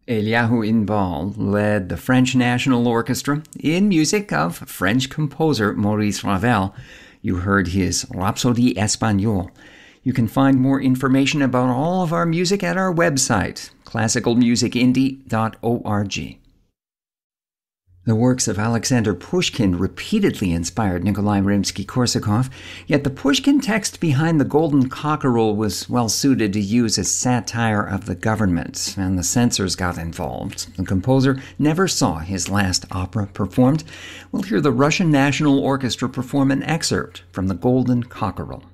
Eliahu Inbal led the French National Orchestra in music of French composer Maurice Ravel. You heard his Rhapsodie Espagnole. You can find more information about all of our music at our website, classicalmusicindie.org. The works of Alexander Pushkin repeatedly inspired Nikolai Rimsky-Korsakov, yet the Pushkin text behind The Golden Cockerel was well suited to use as satire of the government, and the censors got involved. The composer never saw his last opera performed. We'll hear the Russian National Orchestra perform an excerpt from The Golden Cockerel.